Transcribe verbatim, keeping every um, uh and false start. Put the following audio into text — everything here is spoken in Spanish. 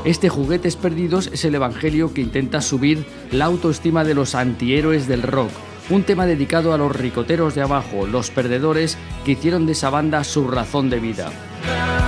Este Juguetes Perdidos es el evangelio que intenta subir la autoestima de los antihéroes del rock. Un tema dedicado a los ricoteros de abajo, los perdedores que hicieron de esa banda su razón de vida.